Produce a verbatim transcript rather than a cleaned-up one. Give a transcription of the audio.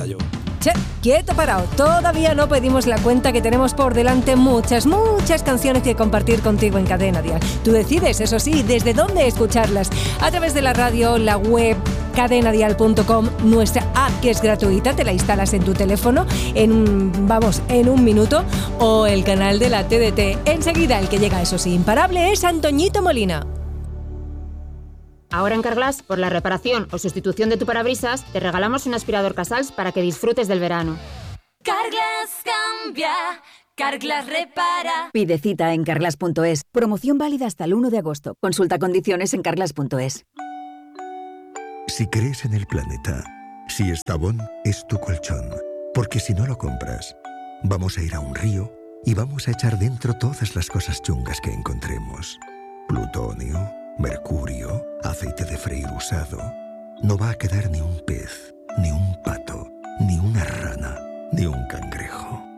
cuenta yo. Che, quieto parado. Todavía no pedimos la cuenta, que tenemos por delante muchas, muchas canciones que compartir contigo en Cadena Dial. Tú decides, eso sí, desde dónde escucharlas. A través de la radio, la web, cadena dial punto com, nuestra app que es gratuita, te la instalas en tu teléfono en un, vamos, en un minuto, o el canal de la T D T. Enseguida el que llega, eso sí, imparable, es Antoñito Molina. Ahora en Carglass, por la reparación o sustitución de tu parabrisas, te regalamos un aspirador Casals para que disfrutes del verano. Carglass cambia, Carglass repara. Pide cita en carglass punto es. Promoción válida hasta el uno de agosto. Consulta condiciones en carglass punto es. Si crees en el planeta, si Estavón es tu colchón, porque si no lo compras, vamos a ir a un río y vamos a echar dentro todas las cosas chungas que encontremos. Plutonio, mercurio, aceite de freír usado. No va a quedar ni un pez, ni un pato, ni una rana, ni un cangrejo.